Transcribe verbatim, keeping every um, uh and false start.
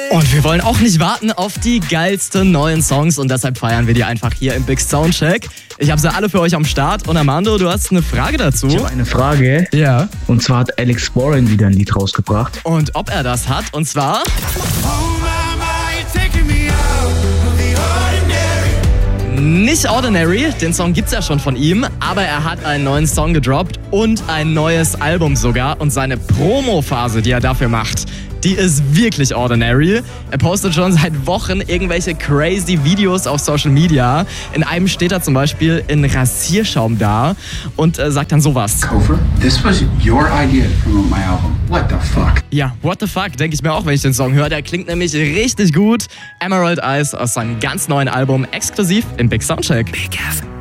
Und wir wollen auch nicht warten auf die geilsten neuen Songs und deshalb feiern wir die einfach hier im Big Soundcheck. Ich habe sie alle für euch am Start und Armando, du hast eine Frage dazu. Ich habe eine Frage. Ja. Und zwar hat Alex Warren wieder ein Lied rausgebracht. Und ob er das hat, und zwar... Nicht Ordinary, den Song gibt's ja schon von ihm, aber er hat einen neuen Song gedroppt und ein neues Album sogar und seine Promo-Phase, die er dafür macht, die ist wirklich ordinary. Er postet schon seit Wochen irgendwelche crazy Videos auf Social Media. In einem steht er zum Beispiel in Rasierschaum da und äh, sagt dann sowas. Kofor, this was your idea to promote my album. What the fuck? Ja, what the fuck, denke ich mir auch, wenn ich den Song höre. Der klingt nämlich richtig gut. Emerald Eyes aus seinem ganz neuen Album, exklusiv im Big Soundcheck. Big F.